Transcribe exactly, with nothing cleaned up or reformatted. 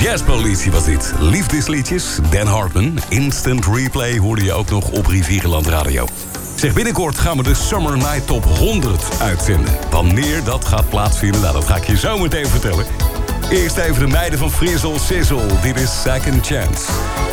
Yes Politie was dit. Liefdesliedjes, Dan Hartman. Instant Replay hoorde je ook nog op Rivierenland Radio. Zeg, binnenkort gaan we de Summer Night Top honderd uitzenden. Wanneer dat gaat plaatsvinden, nou, dat ga ik je zo meteen vertellen. Eerst even de meiden van Frizzle Sizzle. Dit is Second Chance.